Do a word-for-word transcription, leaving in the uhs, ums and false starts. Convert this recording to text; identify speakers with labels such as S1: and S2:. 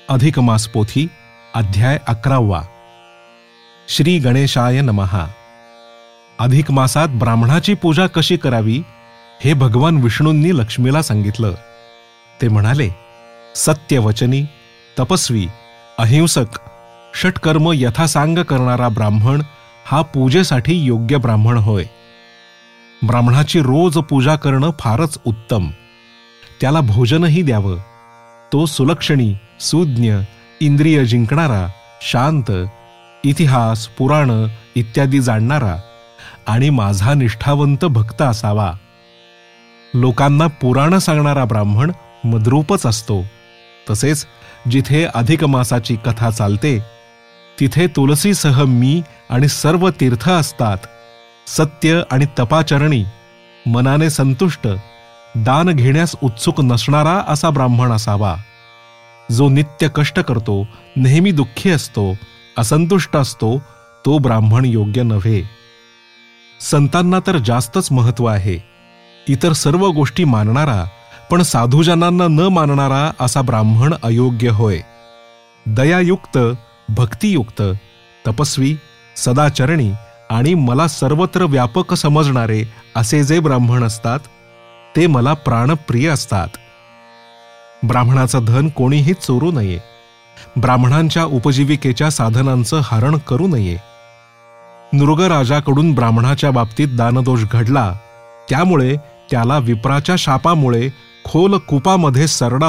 S1: अधिक मास पोथी अध्याय अकरावा. श्री गणेशाय नमहा. अधिक मासात ब्राह्मणाची पूजा कशी करावी हे भगवान विष्णूंनी लक्ष्मीला सांगितलं. ते म्हणाले, सत्यवचनी, तपस्वी, अहिंसक, षटकर्म यथासांग करणारा ब्राह्मण हा पूजेसाठी योग्य ब्राह्मण होय. ब्राह्मणाची रोज पूजा करणं फारच उत्तम. त्याला भोजनही द्यावं. तो सुलक्षणी, सुज्ञ, इंद्रिय जिंकणारा, शांत, इतिहास, पुराण इत्यादी जाणणारा आणि माझा निष्ठावंत भक्त असावा. लोकांना पुराण सांगणारा ब्राह्मण मद्रूपच असतो. तसेच जिथे अधिक मासाची कथा चालते तिथे तुलसीसह मी आणि सर्व तीर्थ असतात. सत्य आणि तपाचरणी, मनाने संतुष्ट, दान घेण्यास उत्सुक नसणारा असा ब्राह्मण असावा. जो नित्य कष्ट करतो, नेहमी दुःखी असतो, असंतुष्ट असतो, तो ब्राह्मण योग्य नव्हे. संतांना तर जास्तच महत्व आहे. इतर सर्व गोष्टी मानणारा पण साधुजनांना न मानणारा असा ब्राह्मण अयोग्य होय. दयायुक्त, भक्तियुक्त, तपस्वी, सदाचरणी आणि मला सर्वत्र व्यापक समजणारे असे जे ब्राह्मण असतात ते मला प्राणप्रिय असतात. ब्राह्मणाचं धन कोणीही चोरू नये. ब्राह्मणांच्या उपजीविकेच्या साधनांचं हरण करू नये. नृगराजाकडून ब्राह्मणाच्या बाबतीत दानदोष घडला, त्यामुळे त्याला विप्राच्या शापामुळे खोल कुपामध्ये सरडा